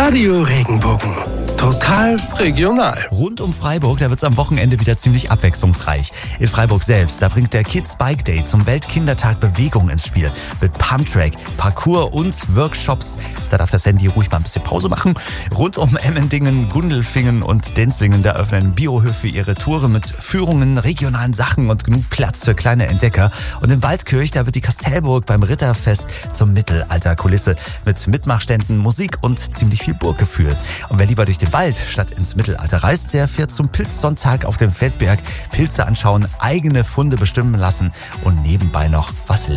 Radio Regenbogen. Total regional. Rund um Freiburg, da wird's am Wochenende wieder ziemlich abwechslungsreich. In Freiburg selbst, da bringt der Kids Bike Day zum Weltkindertag Bewegung ins Spiel. Mit Pumptrack, Parkour und Workshops. Da darf das Handy ruhig mal ein bisschen Pause machen. Rund um Emmendingen, Gundelfingen und Denzlingen, da öffnen Biohöfe ihre Touren mit Führungen, regionalen Sachen und genug Platz für kleine Entdecker. Und in Waldkirch, da wird die Kastellburg beim Ritterfest zum Mittelalterkulisse mit Mitmachständen, Musik und ziemlich viel Burggefühl. Und wer lieber durch den Wald statt ins Mittelalter reist, der fährt zum Pilzsonntag auf dem Feldberg, Pilze anschauen, eigene Funde bestimmen lassen und nebenbei noch was lernen.